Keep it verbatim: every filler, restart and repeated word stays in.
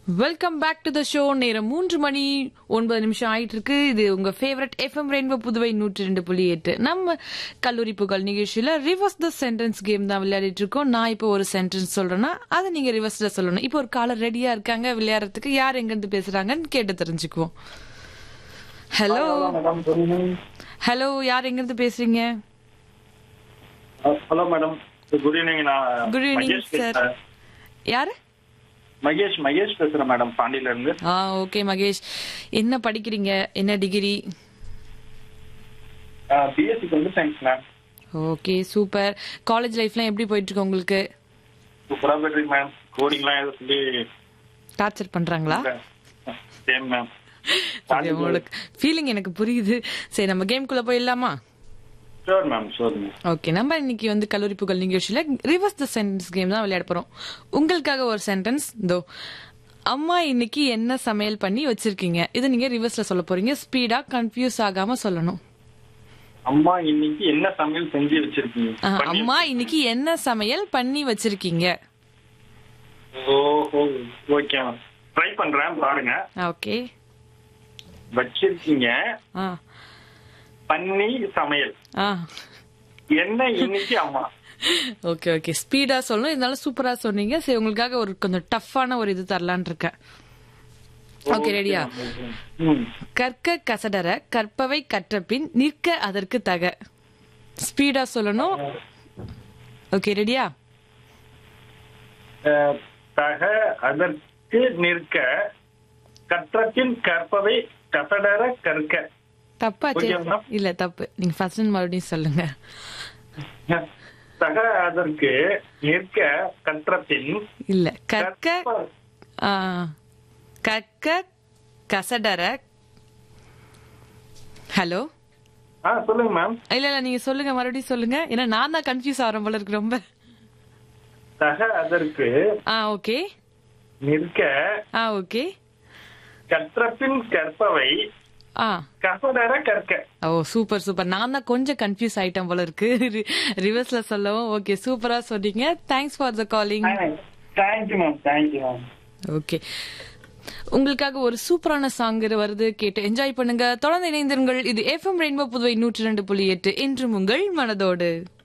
Welcome back to the show. நேரம் மூன்று மணி ஒன்பது நிமிஷம் ஆயிட்டு இருக்கு. இது உங்க ஃபேவரட் எஃப்எம் ரெயின்போ புதுவை நூற்றி ரெண்டு புள்ளி எட்டு. நம்ம கல்லூரி புகழ் நிகழ்ச்சியில ரிவர்ஸ் த சென்டென்ஸ் கேம் தான் விளையாடிட்டு இருக்கோம். நான் இப்போ ஒரு சென்டென்ஸ் சொல்றேன்னா அதை நீங்க ரிவர்ஸ்ல சொல்லணும். இப்போ ஒரு காலர் ரெடியா இருக்காங்க விளையாடுறதுக்கு. யார் எங்க இருந்து பேசுறாங்கன்னு கேட்டு தெரிஞ்சுக்குவோம். ஹலோ ஹலோ, யார் எங்க இருந்து பேசுறீங்க? Hello madam, good evening. நான் குட் ஈவினிங் சார். யாரு? மகேஷ் மகேஷ் பேசுறேன் மேடம், பாண்டியில இருந்து. ஆ ஓகே மகேஷ், என்ன படிக்கிறீங்க? என்ன degree? BSc computer science ma'am. Okay super. College லைஃப்லாம் எப்படி போயிட்டு இருக்கு உங்களுக்கு? சூப்பரா போயிட்டு இருக்கு மேம். கோடிங்லாம் ஏதோ சொல்லி டார்ச்சர் பண்றாங்களா? Same ma'am. சரி, உங்களுக்கு ஃபீலிங் எனக்கு புரியுது. சரி, நம்ம கேம்குள்ள போயிடலாமா? Sure ma'am, sure ma'am. Okay, நம்ம இன்னைக்கு வந்து கல்லூரி புகழ் நிகழ்ச்சியில ரிவர்ஸ் த சென்டென்ஸ் கேம் தான் விளையாட போறோம். உங்களுக்காக ஒரு சென்டென்ஸ் தோ. அம்மா இன்னைக்கு என்ன சமையல் பண்ணி வச்சிருக்கீங்க? இது நீங்க ரிவர்ஸ்ல சொல்ல போறீங்க. ஸ்பீடா, கன்ஃபியூஸ் ஆகாம சொல்லணும். அம்மா இன்னைக்கு என்ன சமையல் செஞ்சு வச்சிருக்கீங்க? அம்மா இன்னைக்கு என்ன சமையல் பண்ணி வச்சிருக்கீங்க? ஓஹோ, ஓகே மேம், ட்ரை பண்றேன் பாருங்க. ஓகே, வச்சிருக்கீங்க ஆ பண்ணி சமையல் ஆ என்ன இன்னைக்கு அம்மா. ஓகே ஓகே, ஸ்பீடா சொல்லணும். இருந்தாலும் சூப்பரா சொன்னீங்க. சரி, உங்களுக்காக ஒரு கொஞ்சம் டஃப்பான ஒரு இது தரலான்னு இருக்கேன். ஓகே, ரெடியா? கற்க கசடர கற்பவை கற்றபின் நிற்க அதற்கு தக. ஸ்பீடா சொல்லணும். ஓகே, ரெடியா? தக அதற்கு நிற்க கற்றபின் கற்பவை கசடர கற்க. தப்பாச்சு? இல்ல தப்பு. நீங்க ஃபர்ஸ்ட் மறுபடியும் சொல்லுங்க. தக அதற்கு நிற்க கற்றபின் இல்ல கற்க கற்க கசடர. ஹலோ, சொல்லுங்க மேம். இல்ல இல்ல நீங்க சொல்லுங்க, மறுபடியும் சொல்லுங்க. ஏன்னா நான் தான் கன்ஃபியூஸ் ஆகிறேன் போல இருக்கு ரொம்ப. தக அதற்கு ஆ ஓகே நிற்க ஆ ஓகே கற்றபின் கற்பவை ஆ கசடர கற்க. ஓ சூப்பர் சூப்பர். நான் தான் கொஞ்சம் கன்ஃபியூஸ் ஆயிட்டேன் போல இருக்கு ரிவர்ஸ்ல சொல்லவும். ஓகே, சூப்பரா சொன்னீங்க. Thanks for the calling. Thank you ma'am, thank you ma'am. Okay, உங்களுக்காக ஒரு சூப்பரான சாங் வருது, கேட்டு என்ஜாய் பண்ணுங்க. தொடர்ந்து இணைந்திருங்கள். இது எஃப்எம் ரெயின்போ புதுவை நூற்றி ரெண்டு புள்ளி எட்டு. என்றும் உங்கள் மனதோடு.